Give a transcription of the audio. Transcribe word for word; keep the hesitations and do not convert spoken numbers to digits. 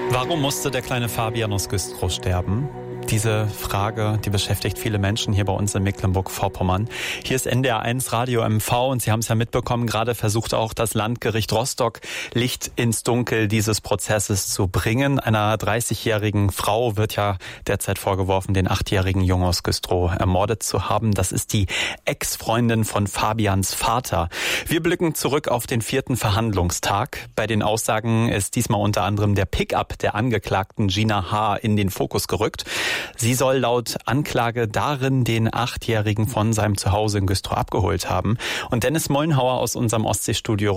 Warum musste der kleine Fabian aus Güstrow sterben? Diese Frage, die beschäftigt viele Menschen hier bei uns in Mecklenburg-Vorpommern. Hier ist N D R eins Radio M V und Sie haben es ja mitbekommen, gerade versucht auch das Landgericht Rostock Licht ins Dunkel dieses Prozesses zu bringen. Einer dreißigjährigen Frau wird ja derzeit vorgeworfen, den achtjährigen Jungen aus Güstrow ermordet zu haben. Das ist die Ex-Freundin von Fabians Vater. Wir blicken zurück auf den vierten Verhandlungstag. Bei den Aussagen ist diesmal unter anderem der Pickup der Angeklagten Gina H. in den Fokus gerückt. Sie soll laut Anklage darin den Achtjährigen von seinem Zuhause in Güstrow abgeholt haben. Und Dennis Mollenhauer aus unserem Ostseestudio